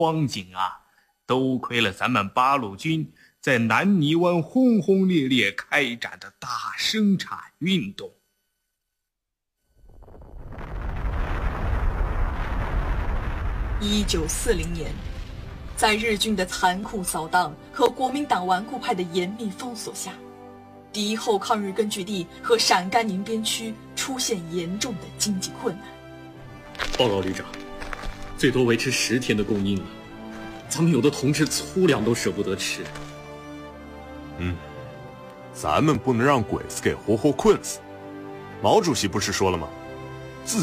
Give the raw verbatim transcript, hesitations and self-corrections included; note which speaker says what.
Speaker 1: 光景啊，都亏了咱们八路军在南泥湾轰轰烈烈开展的大生产运动。
Speaker 2: 一九四零年，在日军的残酷扫荡和国民党顽固派的严密封锁下，敌后抗日根据地和陕甘宁边区出现严重的经济困难。
Speaker 3: 报告旅长，最多维持十天的供应了，咱们有的同志粗粮都舍不得吃。
Speaker 4: 嗯，咱们不能让鬼子给活活困死。毛主席不是说了吗？